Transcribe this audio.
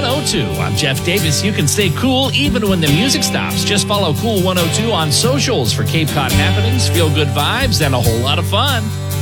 102. I'm Jeff Davis. You can stay cool even when the music stops. Just follow Cool 102 on socials for Cape Cod happenings, feel good vibes, and a whole lot of fun.